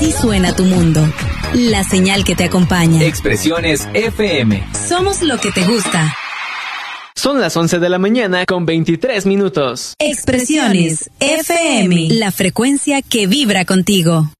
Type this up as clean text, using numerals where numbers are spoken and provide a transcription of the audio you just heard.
Así suena tu mundo. La señal que te acompaña. Expresiones FM. Somos lo que te gusta. Son las 11 de la mañana con 23 minutos. Expresiones FM. La frecuencia que vibra contigo.